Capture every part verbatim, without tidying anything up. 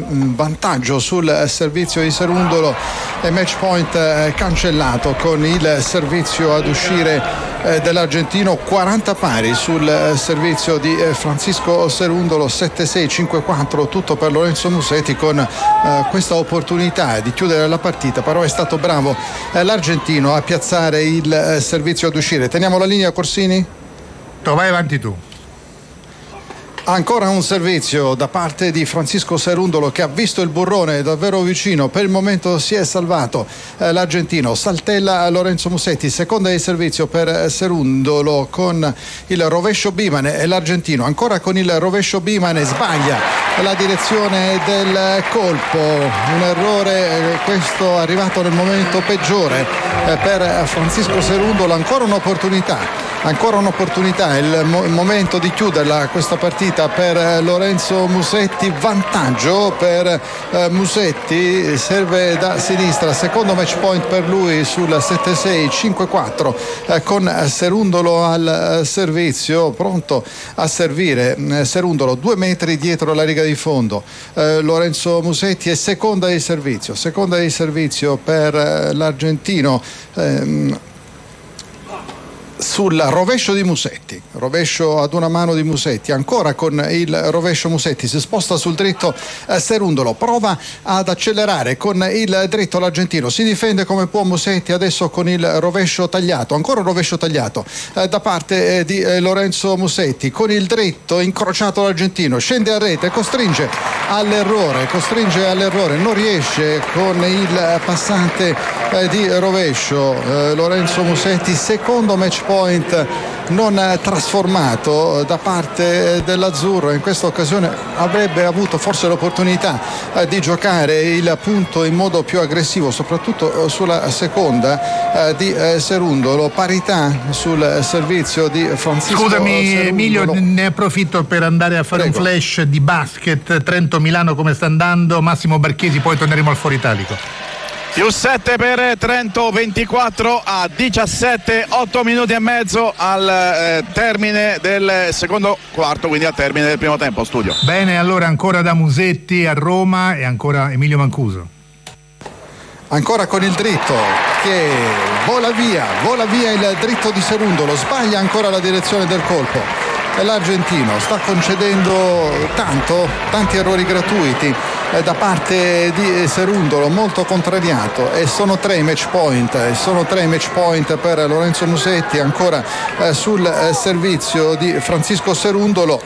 vantaggio sul servizio di Cerundolo e match point eh, cancellato con il servizio ad uscire eh, dell'argentino. Quaranta pari sul eh, servizio di eh, Francisco Cerundolo, sette sei cinque quattro, tutto per Lorenzo Musetti con eh, questa opportunità di chiudere la partita, però è stato bravo eh, l'argentino a piazzare il eh, servizio ad uscire. Teniamo la linea, Corsini? Vai avanti tu. Ancora un servizio da parte di Francisco Cerundolo, che ha visto il burrone davvero vicino, per il momento si è salvato eh, l'argentino. Saltella Lorenzo Musetti, seconda di servizio per Cerundolo con il rovescio Bimane, e l'argentino ancora con il rovescio Bimane sbaglia la direzione del colpo, un errore eh, questo arrivato nel momento peggiore eh, per Francisco Cerundolo. Ancora un'opportunità Ancora un'opportunità, il mo- momento di chiuderla questa partita per eh, Lorenzo Musetti, vantaggio per eh, Musetti, serve da sinistra, secondo match point per lui sul sette sei cinque quattro eh, con Cerundolo al eh, servizio, pronto a servire. eh, Cerundolo due metri dietro la riga di fondo, eh, Lorenzo Musetti è seconda di servizio, seconda di servizio per eh, l'argentino. ehm, sul rovescio di Musetti, rovescio ad una mano di Musetti, ancora con il rovescio Musetti, si sposta sul dritto eh, Cerundolo, prova ad accelerare con il dritto l'argentino, si difende come può Musetti adesso con il rovescio tagliato, ancora un rovescio tagliato eh, da parte eh, di eh, Lorenzo Musetti, con il dritto incrociato l'argentino, scende a rete, costringe all'errore, costringe all'errore, non riesce con il passante eh, di rovescio. eh, Lorenzo Musetti, secondo match point non trasformato da parte dell'azzurro. In questa occasione avrebbe avuto forse l'opportunità di giocare il punto in modo più aggressivo, soprattutto sulla seconda di Cerundolo. Parità sul servizio di Francisco Scusami Cerundolo. Emilio, ne approfitto per andare a fare Prego. un flash di basket. Trento-Milano come sta andando? Massimo Barchesi, poi torneremo al Foro Italico. Più sette per Trento, ventiquattro a diciassette, otto minuti e mezzo al eh, termine del secondo quarto, quindi al termine del primo tempo. Studio. Bene, allora ancora da Musetti a Roma e ancora Emilio Mancuso. Ancora con il dritto che vola via, vola via il dritto di Cerundolo, sbaglia ancora la direzione del colpo. E l'argentino sta concedendo tanto, tanti errori gratuiti eh, da parte di Cerundolo, molto contrariato, e sono tre i match point, eh, sono tre i match point per Lorenzo Musetti, ancora eh, sul eh, servizio di Francisco Cerundolo.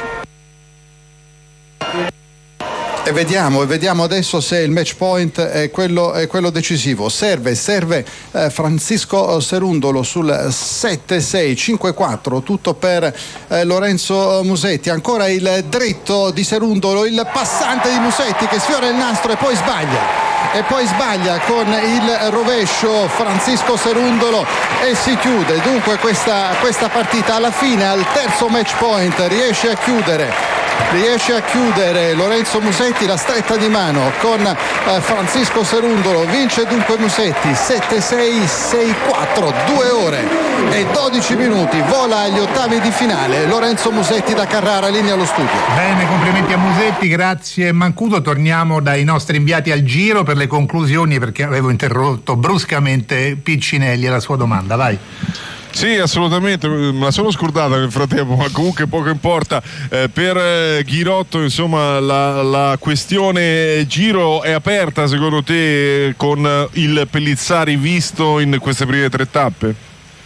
E vediamo, e vediamo adesso se il match point è quello, è quello decisivo. Serve, serve eh, Francisco Cerundolo sul sette sei cinque quattro, tutto per eh, Lorenzo Musetti. Ancora il dritto di Cerundolo, il passante di Musetti che sfiora il nastro e poi sbaglia. E poi sbaglia con il rovescio Francisco Cerundolo e si chiude. Dunque questa, questa partita alla fine, al terzo match point, riesce a chiudere. Riesce a chiudere Lorenzo Musetti la stretta di mano con eh, Francisco Cerundolo. Vince dunque Musetti sette sei sei quattro, due ore e dodici minuti. Vola agli ottavi di finale Lorenzo Musetti da Carrara, linea allo studio. Bene, complimenti a Musetti, grazie Mancuso. Torniamo dai nostri inviati al giro per le conclusioni, perché avevo interrotto bruscamente Piccinelli e la sua domanda. Vai. Sì, assolutamente, me la sono scordata nel frattempo, ma comunque poco importa. Eh, per eh, Ghirotto, insomma, la, la questione giro è aperta secondo te con il Pellizzari visto in queste prime tre tappe?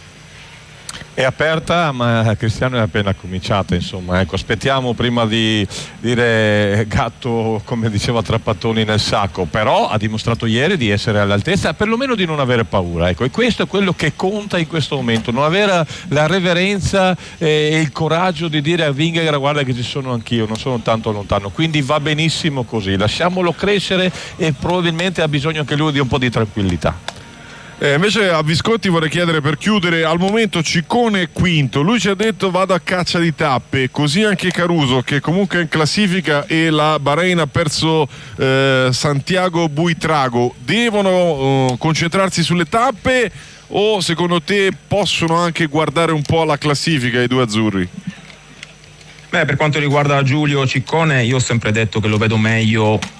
È aperta, ma Cristiano è appena cominciata, insomma, ecco, aspettiamo prima di dire gatto, come diceva Trapattoni, nel sacco, però ha dimostrato ieri di essere all'altezza, perlomeno di non avere paura, ecco, e questo è quello che conta in questo momento, non avere la reverenza e il coraggio di dire a Vingegaard guarda che ci sono anch'io, non sono tanto lontano, quindi va benissimo così, lasciamolo crescere e probabilmente ha bisogno anche lui di un po' di tranquillità. Eh, invece a Visconti vorrei chiedere, per chiudere, al momento Ciccone è quinto, lui ci ha detto vado a caccia di tappe, così anche Caruso che comunque è in classifica e la Bahrain ha perso eh, Santiago Buitrago, devono uh, concentrarsi sulle tappe o secondo te possono anche guardare un po' la classifica i due azzurri? Beh, per quanto riguarda Giulio Ciccone, io ho sempre detto che lo vedo meglio